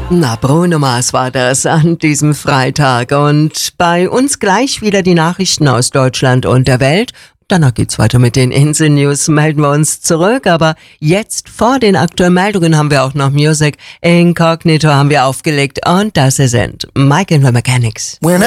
Na, Bruno Mars war das an diesem Freitag und bei uns gleich wieder die Nachrichten aus Deutschland und der Welt. Danach geht's weiter mit den Insel-News, melden wir uns zurück, aber jetzt vor den aktuellen Meldungen haben wir auch noch Music. Incognito haben wir aufgelegt und das sind Mike and the Mechanics.